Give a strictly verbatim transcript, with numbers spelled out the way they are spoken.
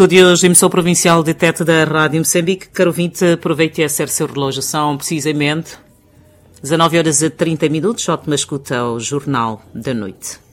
Estúdios de emissão provincial de Tete da Rádio Moçambique. Caro ouvinte, aproveite e acerte seu relógio. São precisamente dezanove horas e trinta minutos. Ótima escuta ao Jornal da Noite.